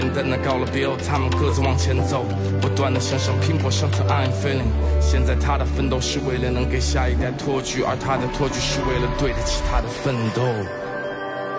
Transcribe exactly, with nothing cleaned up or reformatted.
简单的高了 bill， 他们各自往前走，不断的向上拼搏，上层 I'm feeling。现在他的奋斗是为了能给下一代托举，而他的托举是为了对得起他的奋斗。